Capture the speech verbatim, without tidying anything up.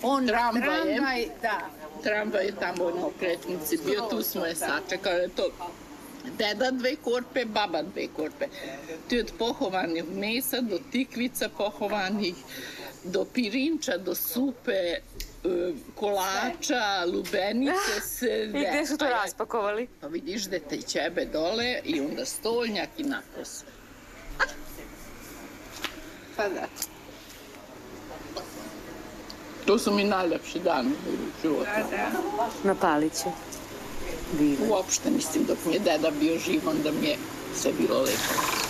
On Tramvajem. tramvaj, da. Tramvaj je tamo na okretnici bio, tu smo je sačekali. To deda dve korpe, baba dve korpe. Tu od pohovanih mesa do tikvica pohovanih, do pirinča, do supe, kolača, lubenice, sve. I gde su to raspakovali? Pa vidiš da te ćebe dole i onda stolnjak i napos. Pa da. To su mi najlepši dani u životu. Da, da. Na Paliću. Divno. Uopšte, mislim, dok mi je deda bio živ, onda mi je sve bilo lepo.